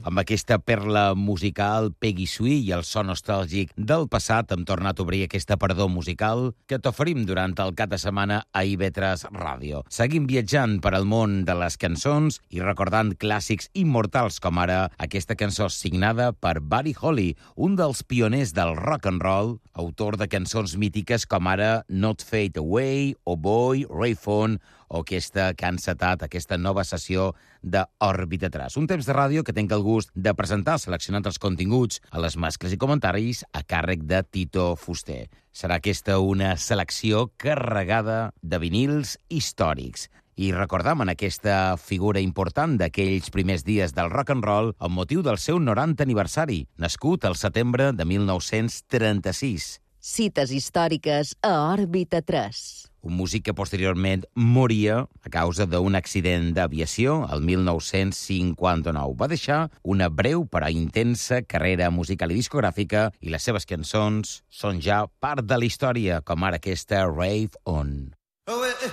Amb aquesta perla musical, Peggy Sue i el so nostàlgic del passat, hem tornat a obrir aquesta perdó musical que t'oferim durant el cap de setmana a IB3 Ràdio. Seguim viatjant per al món de les cançons i recordant clàssics immortals com ara aquesta cançó signada per Buddy Holly, un dels pioners del rock and roll, autor de cançons mítiques com ara Not Fade Away, Oh Boy, Rayphone, o aquesta que ha encetat aquesta nova sessió d'Òrbita 3. Un temps de ràdio que tinc el gust de presentar seleccionant els continguts a les mescles i comentaris a càrrec de Tito Fuster. Serà aquesta una selecció carregada de vinils històrics. I recordam en aquesta figura important d'aquells primers dies del rock and roll amb motiu del seu 90 aniversari, nascut al setembre de 1936. Cites històriques a Òrbita 3. Un músic que posteriorment moria a causa d'un accident d'aviació el 1959. Va deixar una breu però intensa carrera musical i discogràfica i les seves cançons són ja part de la història, com ara aquesta Rave On.